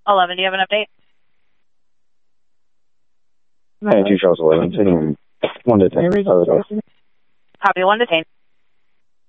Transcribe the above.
11, do you have an update? 92 Charles 11, sitting 1 to 10. Copy, 1 to 10.